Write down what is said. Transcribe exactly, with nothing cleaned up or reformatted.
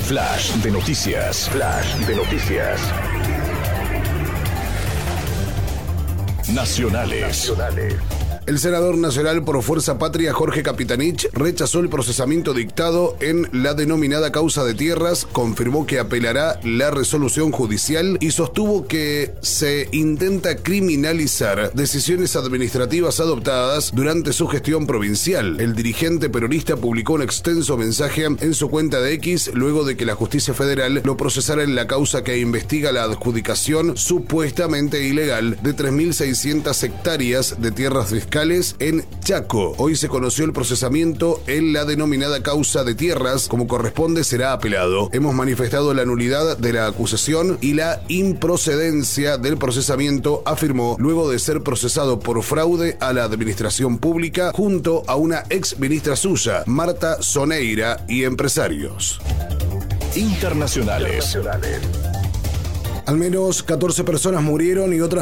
Flash de noticias. Flash de noticias. Nacionales. Nacionales. El senador nacional por Fuerza Patria, Jorge Capitanich, rechazó el procesamiento dictado en la denominada causa de tierras, confirmó que apelará la resolución judicial y sostuvo que se intenta criminalizar decisiones administrativas adoptadas durante su gestión provincial. El dirigente peronista publicó un extenso mensaje en su cuenta de X luego de que la justicia federal lo procesara en la causa que investiga la adjudicación supuestamente ilegal de tres mil seiscientas hectáreas de tierras fiscales en Chaco. Hoy se conoció el procesamiento en la denominada causa de tierras. Como corresponde, será apelado. Hemos manifestado la nulidad de la acusación y la improcedencia del procesamiento, afirmó, luego de ser procesado por fraude a la administración pública junto a una ex ministra suya, Marta Soneira, y empresarios. Internacionales. Al menos catorce personas murieron y otras